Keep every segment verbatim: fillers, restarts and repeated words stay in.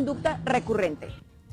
conducta recurrente.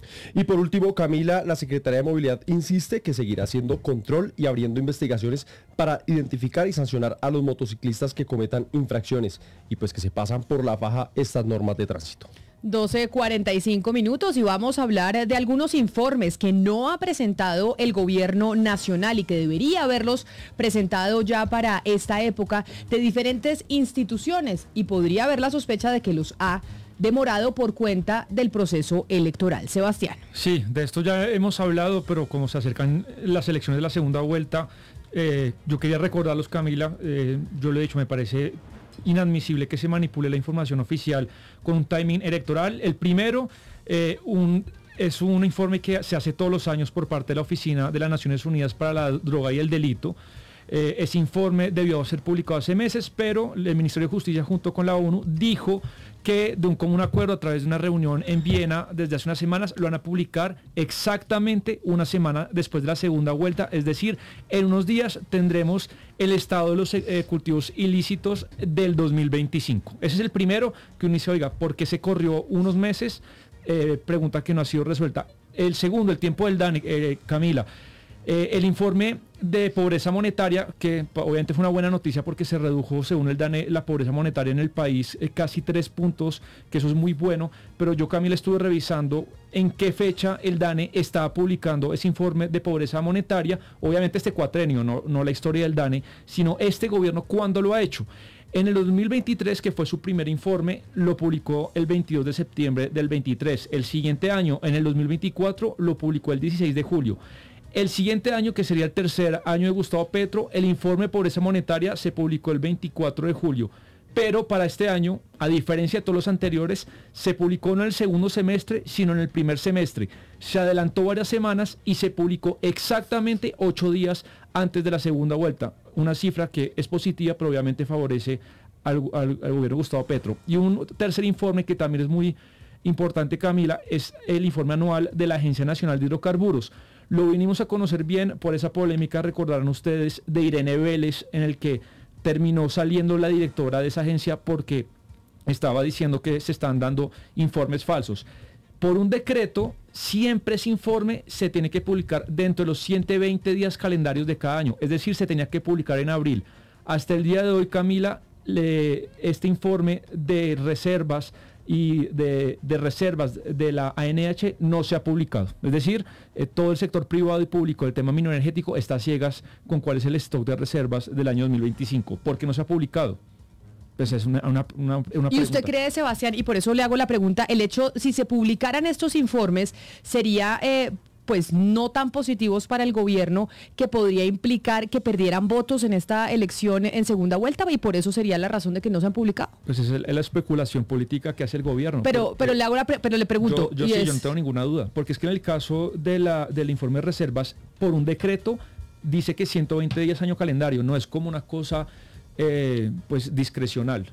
Y por último, Camila, la Secretaría de Movilidad insiste que seguirá haciendo control y abriendo investigaciones para identificar y sancionar a los motociclistas que cometan infracciones y pues que se pasan por la faja estas normas de tránsito. doce cuarenta y cinco minutos y vamos a hablar de algunos informes que no ha presentado el gobierno nacional y que debería haberlos presentado ya para esta época de diferentes instituciones y podría haber la sospecha de que los ha demorado por cuenta del proceso electoral. Sebastián. Sí, de esto ya hemos hablado, pero como se acercan las elecciones de la segunda vuelta, eh, yo quería recordarlos, Camila, eh, yo lo he dicho, me parece inadmisible que se manipule la información oficial con un timing electoral. El primero, eh, un, es un informe que se hace todos los años por parte de la Oficina de las Naciones Unidas para la Droga y el Delito. Eh, ese informe debió ser publicado hace meses, pero el Ministerio de Justicia junto con la ONU dijo que de un común acuerdo a través de una reunión en Viena desde hace unas semanas lo van a publicar exactamente una semana después de la segunda vuelta, es decir, en unos días tendremos el estado de los eh, cultivos ilícitos del dos mil veinticinco. Ese es el primero que uno dice, oiga, ¿por qué se corrió unos meses? Eh, pregunta que no ha sido resuelta. El segundo, el tiempo del DANE, eh, Camila. Eh, el informe de pobreza monetaria, que obviamente fue una buena noticia porque se redujo, según el DANE, la pobreza monetaria en el país eh, casi tres puntos, que eso es muy bueno, pero yo, Camila, estuve revisando en qué fecha el DANE estaba publicando ese informe de pobreza monetaria, obviamente este cuatrenio, no, no la historia del DANE, sino este gobierno, ¿cuándo lo ha hecho? En el dos mil veintitrés, que fue su primer informe, lo publicó el veintidós de septiembre del veintitrés. El siguiente año, en el dos mil veinticuatro, lo publicó el dieciséis de julio. El siguiente año, que sería el tercer año de Gustavo Petro, el informe de pobreza monetaria se publicó el veinticuatro de julio. Pero para este año, a diferencia de todos los anteriores, se publicó no en el segundo semestre, sino en el primer semestre. Se adelantó varias semanas y se publicó exactamente ocho días antes de la segunda vuelta. Una cifra que es positiva, pero obviamente favorece al, al, al gobierno de Gustavo Petro. Y un tercer informe que también es muy importante, Camila, es el informe anual de la Agencia Nacional de Hidrocarburos. Lo vinimos a conocer bien por esa polémica, recordarán ustedes, de Irene Vélez, en el que terminó saliendo la directora de esa agencia porque estaba diciendo que se están dando informes falsos. Por un decreto, siempre ese informe se tiene que publicar dentro de los ciento veinte días calendarios de cada año, es decir, se tenía que publicar en abril. Hasta el día de hoy, Camila, le, este informe de reservas y de, de reservas de la A N H no se ha publicado. Es decir, eh, todo el sector privado y público del tema mineroenergético está a ciegas con cuál es el stock de reservas del año dos mil veinticinco. ¿Por qué no se ha publicado? Pues es una, una, una, una pregunta. ¿Y usted cree, Sebastián, y por eso le hago la pregunta, el hecho, si se publicaran estos informes, sería... Eh, pues no tan positivos para el gobierno, que podría implicar que perdieran votos en esta elección en segunda vuelta, y por eso sería la razón de que no se han publicado? Pues esa es la especulación política que hace el gobierno. Pero, porque, pero, le, hago la pre- pero le pregunto... Yo, yo sí, es... yo no tengo ninguna duda, porque es que en el caso de la, del informe de reservas, por un decreto, dice que ciento veinte días año calendario, no es como una cosa eh, pues discrecional,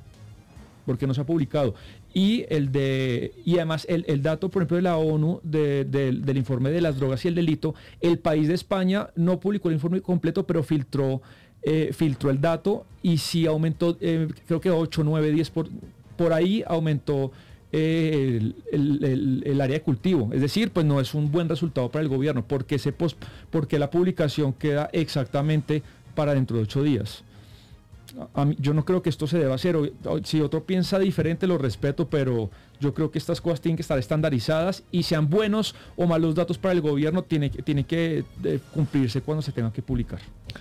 porque no se ha publicado. Y el de y además el, el dato, por ejemplo, de la ONU de, de, del informe de las drogas y el delito, el país de España no publicó el informe completo, pero filtró eh, filtró el dato y sí aumentó, eh, creo que ocho, nueve, diez por, por ahí aumentó eh, el, el, el, el área de cultivo. Es decir, pues no es un buen resultado para el gobierno, porque se pos, porque la publicación queda exactamente para dentro de ocho días. A mí, yo no creo que esto se deba hacer. Si otro piensa diferente, lo respeto, pero yo creo que estas cosas tienen que estar estandarizadas y sean buenos o malos datos para el gobierno, tiene, tiene que eh, cumplirse cuando se tenga que publicar.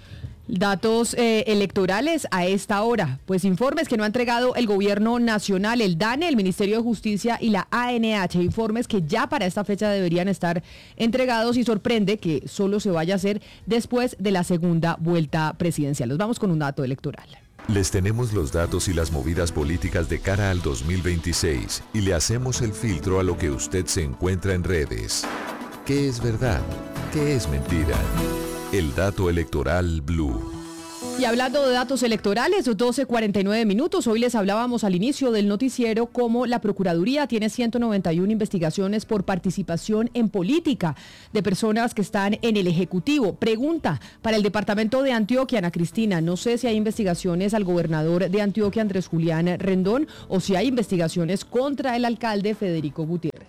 Datos eh, electorales a esta hora, pues informes que no ha entregado el gobierno nacional, el DANE, el Ministerio de Justicia y la A N H, informes que ya para esta fecha deberían estar entregados, y sorprende que solo se vaya a hacer después de la segunda vuelta presidencial. Nos vamos con un dato electoral. Les tenemos los datos y las movidas políticas de cara al dos mil veintiséis y le hacemos el filtro a lo que usted se encuentra en redes. ¿Qué es verdad? ¿Qué es mentira? El dato electoral Blue. Y hablando de datos electorales, doce cuarenta y nueve minutos, hoy les hablábamos al inicio del noticiero cómo la Procuraduría tiene ciento noventa y una investigaciones por participación en política de personas que están en el Ejecutivo. Pregunta para el departamento de Antioquia, Ana Cristina, no sé si hay investigaciones al gobernador de Antioquia, Andrés Julián Rendón, o si hay investigaciones contra el alcalde Federico Gutiérrez.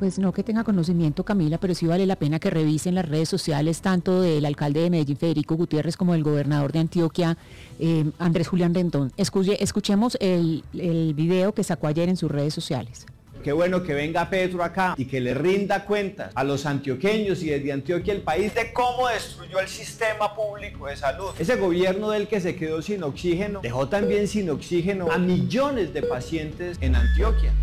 Pues no que tenga conocimiento, Camila, pero sí vale la pena que revisen las redes sociales tanto del alcalde de Medellín, Federico Gutiérrez, como del gobernador de Antioquia, eh, Andrés Julián Rendón. Escuche, escuchemos el, el video que sacó ayer en sus redes sociales. Qué bueno que venga Petro acá y que le rinda cuentas a los antioqueños y desde Antioquia el país de cómo destruyó el sistema público de salud. Ese gobierno del que se quedó sin oxígeno dejó también sin oxígeno a millones de pacientes en Antioquia.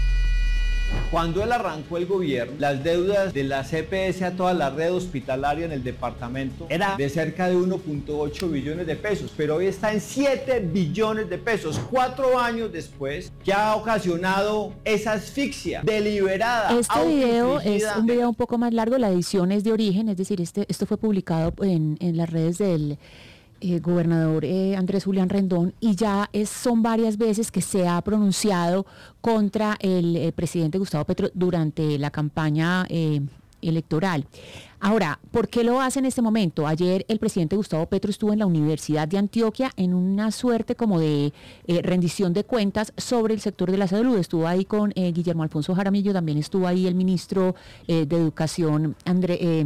Cuando él arrancó el gobierno, las deudas de la C P S a toda la red hospitalaria en el departamento era de cerca de uno punto ocho billones de pesos, pero hoy está en siete billones de pesos, cuatro años después, que ha ocasionado esa asfixia deliberada. Este video es un video un poco más largo, la edición es de origen, es decir, este, esto fue publicado en, en las redes del Eh, gobernador eh, Andrés Julián Rendón, y ya es, son varias veces que se ha pronunciado contra el eh, presidente Gustavo Petro durante la campaña eh, electoral. Ahora, ¿por qué lo hace en este momento? Ayer el presidente Gustavo Petro estuvo en la Universidad de Antioquia en una suerte como de eh, rendición de cuentas sobre el sector de la salud. Estuvo ahí con eh, Guillermo Alfonso Jaramillo, también estuvo ahí el ministro eh, de Educación, André eh,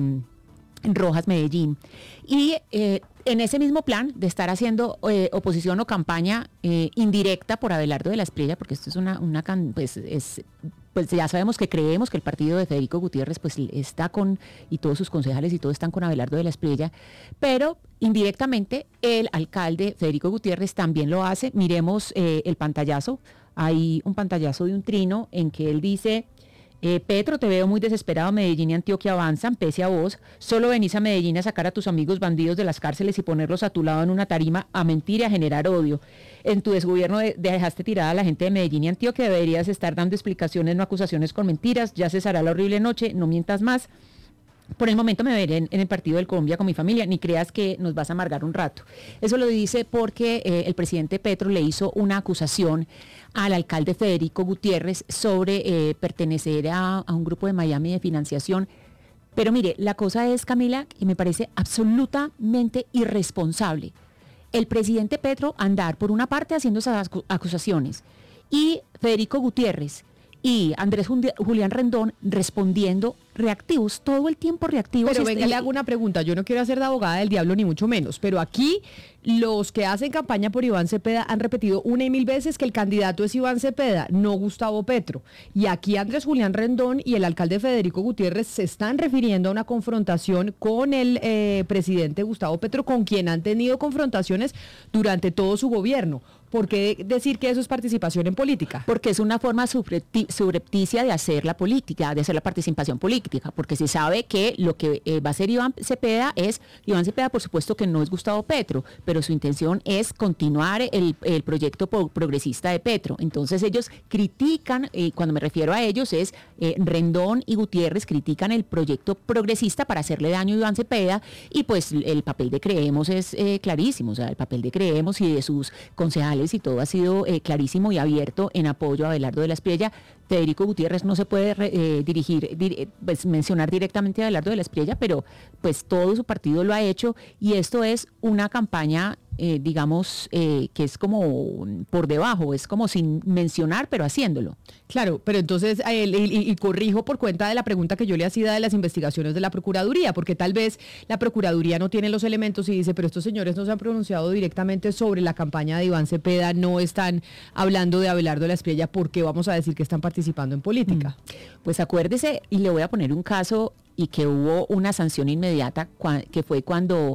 Rojas Medellín. Y eh, en ese mismo plan de estar haciendo eh, oposición o campaña eh, indirecta por Abelardo de la Espriella, porque esto es una, una pues, es, pues ya sabemos que creemos que el partido de Federico Gutiérrez pues está con, y todos sus concejales y todos están con Abelardo de la Espriella, pero indirectamente el alcalde Federico Gutiérrez también lo hace. Miremos eh, el pantallazo, hay un pantallazo de un trino en que él dice: Eh, Petro, te veo muy desesperado, Medellín y Antioquia avanzan, pese a vos, solo venís a Medellín a sacar a tus amigos bandidos de las cárceles y ponerlos a tu lado en una tarima a mentir y a generar odio. En tu desgobierno de, dejaste tirada a la gente de Medellín y Antioquia, deberías estar dando explicaciones, no acusaciones con mentiras, ya cesará la horrible noche, no mientas más. Por el momento me veré en, en el partido del Colombia con mi familia, ni creas que nos vas a amargar un rato. Eso lo dice porque eh, el presidente Petro le hizo una acusación al alcalde Federico Gutiérrez sobre eh, pertenecer a, a un grupo de Miami de financiación. Pero mire, la cosa es, Camila, y me parece absolutamente irresponsable, el presidente Petro andar por una parte haciendo esas acusaciones y Federico Gutiérrez y Andrés Julián Rendón respondiendo reactivos, todo el tiempo reactivos. Pero venga, le hago una pregunta, yo no quiero hacer de abogada del diablo ni mucho menos, pero aquí los que hacen campaña por Iván Cepeda han repetido una y mil veces que el candidato es Iván Cepeda, no Gustavo Petro. Y aquí Andrés Julián Rendón y el alcalde Federico Gutiérrez se están refiriendo a una confrontación con el eh, presidente Gustavo Petro, con quien han tenido confrontaciones durante todo su gobierno. ¿Por qué decir que eso es participación en política? Porque es una forma subrepticia de hacer la política, de hacer la participación política, porque se sabe que lo que eh, va a hacer Iván Cepeda es, Iván Cepeda por supuesto que no es Gustavo Petro, pero su intención es continuar el, el proyecto progresista de Petro. Entonces ellos critican, eh, cuando me refiero a ellos es eh, Rendón y Gutiérrez critican el proyecto progresista para hacerle daño a Iván Cepeda, y pues el papel de Creemos es eh, clarísimo, o sea, el papel de Creemos y de sus concejales y todo ha sido eh, clarísimo y abierto en apoyo a Abelardo de la Espriella. Federico Gutiérrez no se puede eh, dirigir, dir, pues, mencionar directamente a Abelardo de la Espriella, pero pues todo su partido lo ha hecho, y esto es una campaña, eh, digamos, eh, que es como por debajo, es como sin mencionar, pero haciéndolo. Claro, pero entonces, eh, y, y corrijo por cuenta de la pregunta que yo le hacía de las investigaciones de la Procuraduría, porque tal vez la Procuraduría no tiene los elementos y dice, pero estos señores no se han pronunciado directamente sobre la campaña de Iván Cepeda, no están hablando de Abelardo de la Espriella, ¿por qué vamos a decir que están participando en política? Pues acuérdese, y le voy a poner un caso, y que hubo una sanción inmediata, que fue cuando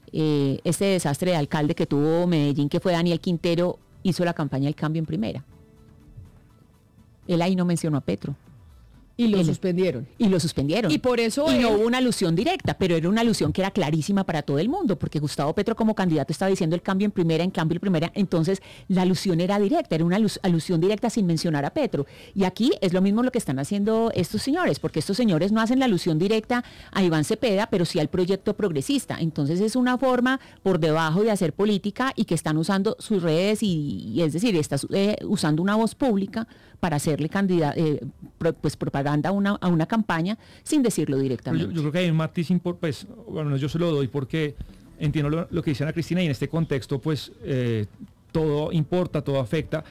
eh, este desastre de alcalde que tuvo Medellín, que fue Daniel Quintero, hizo la campaña del cambio en primera. Él ahí no mencionó a Petro. Y lo Él, suspendieron. Y lo suspendieron. Y por eso... Y él... no hubo una alusión directa, pero era una alusión que era clarísima para todo el mundo, porque Gustavo Petro como candidato estaba diciendo el cambio en primera, en cambio en primera, entonces la alusión era directa, era una alusión directa sin mencionar a Petro. Y aquí es lo mismo lo que están haciendo estos señores, porque estos señores no hacen la alusión directa a Iván Cepeda, pero sí al proyecto progresista. Entonces es una forma por debajo de hacer política, y que están usando sus redes, y, y es decir, está eh, usando una voz pública para hacerle candida, eh, pro, pues propaganda a una, a una campaña sin decirlo directamente. Yo, yo creo que hay un matiz importante, pues, bueno, yo se lo doy porque entiendo lo, lo que dice Ana Cristina, y en este contexto pues eh, todo importa, todo afecta,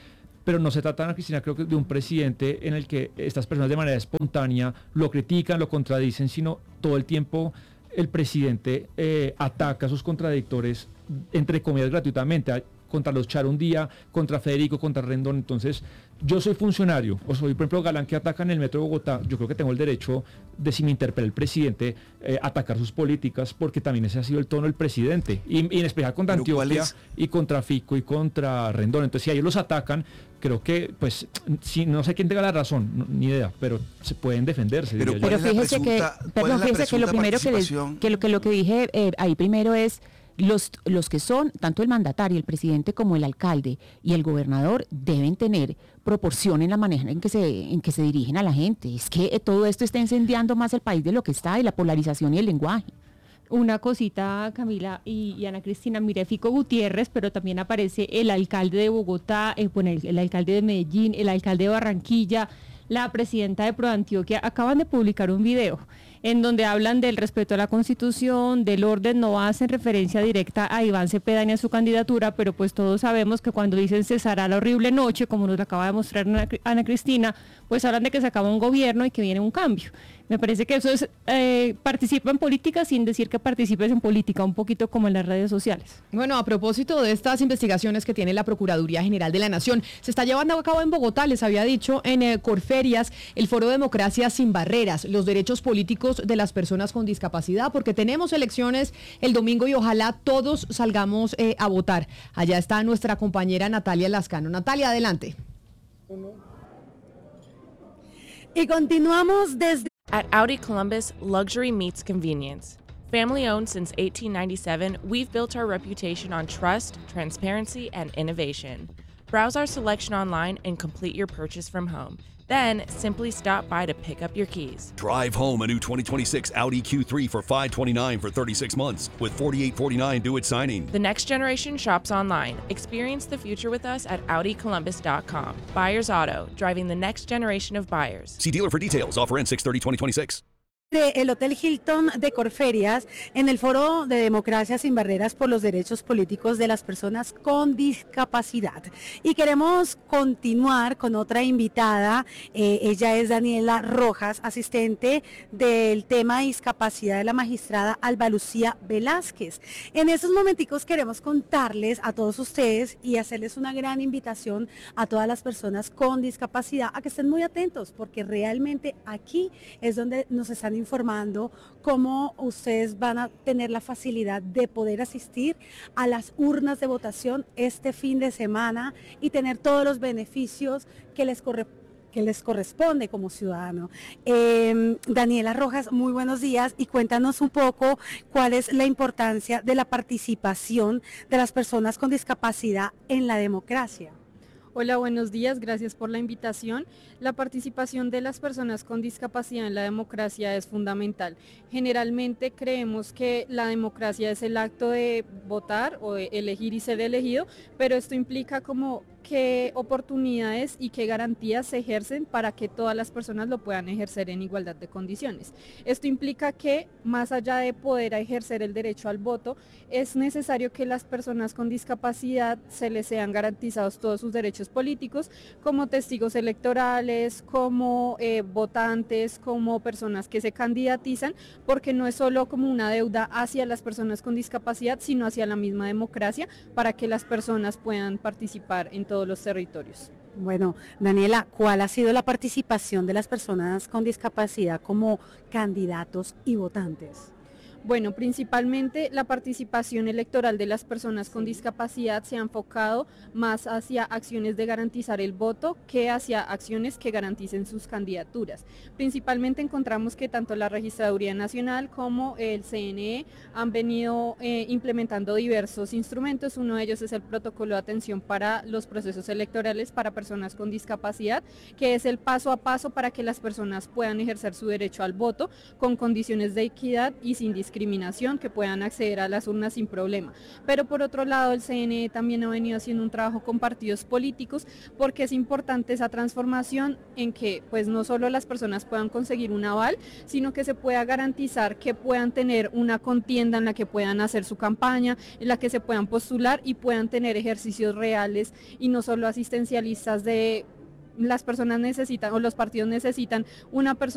pero no se trata, Ana Cristina, creo que de un presidente en el que estas personas de manera espontánea lo critican, lo contradicen, sino todo el tiempo el presidente eh, ataca a sus contradictores, entre comillas, gratuitamente, contra los Char un día, contra Federico, contra Rendón. Entonces, yo soy funcionario, o soy, por ejemplo, Galán, que ataca en el metro de Bogotá. Yo creo que tengo el derecho de, si me interpela el presidente, eh, atacar sus políticas, porque también ese ha sido el tono del presidente, y, y en especial contra ¿Pero Antioquia es? y contra Fico y contra Rendón. Entonces, si a ellos los atacan, creo que, pues, si, no sé quién tenga la razón, no, ni idea, pero se pueden defenderse. Pero diría yo. Pero fíjese presunta- que, cuál perdón, es la fíjese que lo presunta primero que, les- participación? que lo que lo que dije eh, ahí primero es los los que son tanto el mandatario, el presidente como el alcalde y el gobernador deben tener proporción en la manera en que se en que se dirigen a la gente. Es que eh, todo esto está incendiando más el país de lo que está, y la polarización y el lenguaje. Una cosita, Camila y, y Ana Cristina, mire Fico Gutiérrez, pero también aparece el alcalde de Bogotá, eh, bueno, el, el alcalde de Medellín, el alcalde de Barranquilla, la presidenta de ProAntioquia, acaban de publicar un video en donde hablan del respeto a la Constitución, del orden, no hacen referencia directa a Iván Cepeda ni a su candidatura, pero pues todos sabemos que cuando dicen cesará la horrible noche, como nos lo acaba de mostrar Ana, Ana Cristina, pues hablan de que se acaba un gobierno y que viene un cambio. Me parece que eso es, eh, participa en política sin decir que participes en política, un poquito como en las redes sociales. Bueno, a propósito de estas investigaciones que tiene la Procuraduría General de la Nación, se está llevando a cabo en Bogotá, les había dicho, en eh, Corferias, el Foro Democracia Sin Barreras, los derechos políticos de las personas con discapacidad, porque tenemos elecciones el domingo y ojalá todos salgamos eh, a votar. Allá está nuestra compañera Natalia Lascano. Natalia, adelante. Y continuamos desde... At Audi Columbus, luxury meets convenience. Family owned since eighteen ninety-seven, we've built our reputation on trust, transparency, and innovation. Browse our selection online and complete your purchase from home. Then, simply stop by to pick up your keys. Drive home a new twenty twenty-six Audi Q three for five hundred twenty-nine dollars for thirty-six months with forty-eight forty-nine due at signing. The next generation shops online. Experience the future with us at Audi Columbus dot com. Buyers Auto, driving the next generation of buyers. See dealer for details. Offer ends six thirty twenty twenty-six. el Hotel Hilton de Corferias en el Foro de Democracia Sin Barreras por los Derechos Políticos de las Personas con Discapacidad. Y queremos continuar con otra invitada, eh, ella es Daniela Rojas, asistente del tema de discapacidad de la magistrada Alba Lucía Velázquez. En estos momenticos queremos contarles a todos ustedes y hacerles una gran invitación a todas las personas con discapacidad a que estén muy atentos, porque realmente aquí es donde nos están informando cómo ustedes van a tener la facilidad de poder asistir a las urnas de votación este fin de semana y tener todos los beneficios que les corresponden que les corresponde como ciudadano. Eh, Daniela Rojas, muy buenos días y cuéntanos un poco cuál es la importancia de la participación de las personas con discapacidad en la democracia. Hola, buenos días, gracias por la invitación. La participación de las personas con discapacidad en la democracia es fundamental. Generalmente creemos que la democracia es el acto de votar o de elegir y ser elegido, pero esto implica como qué oportunidades y qué garantías se ejercen para que todas las personas lo puedan ejercer en igualdad de condiciones. Esto implica que, más allá de poder ejercer el derecho al voto, es necesario que las personas con discapacidad se les sean garantizados todos sus derechos políticos, como testigos electorales, como eh, votantes, como personas que se candidatizan, porque no es solo como una deuda hacia las personas con discapacidad, sino hacia la misma democracia, para que las personas puedan participar en todos los territorios. Bueno, Daniela, ¿cuál ha sido la participación de las personas con discapacidad como candidatos y votantes? Bueno, principalmente la participación electoral de las personas con discapacidad se ha enfocado más hacia acciones de garantizar el voto que hacia acciones que garanticen sus candidaturas. Principalmente encontramos que tanto la Registraduría Nacional como el C N E han venido eh, implementando diversos instrumentos. Uno de ellos es el protocolo de atención para los procesos electorales para personas con discapacidad, que es el paso a paso para que las personas puedan ejercer su derecho al voto con condiciones de equidad y sin discriminación. discriminación, que puedan acceder a las urnas sin problema. Pero por otro lado, el C N E también ha venido haciendo un trabajo con partidos políticos, porque es importante esa transformación en que pues no solo las personas puedan conseguir un aval, sino que se pueda garantizar que puedan tener una contienda en la que puedan hacer su campaña, en la que se puedan postular y puedan tener ejercicios reales y no solo asistencialistas de las personas necesitan o los partidos necesitan una persona